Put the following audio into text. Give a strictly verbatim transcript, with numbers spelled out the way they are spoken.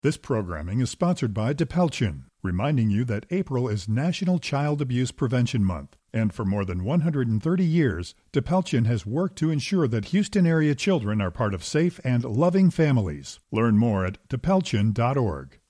This programming is sponsored by DePelchin, reminding you that April is National Child Abuse Prevention Month. And for more than one hundred thirty years, DePelchin has worked to ensure that Houston area children are part of safe and loving families. Learn more at depelchin dot org.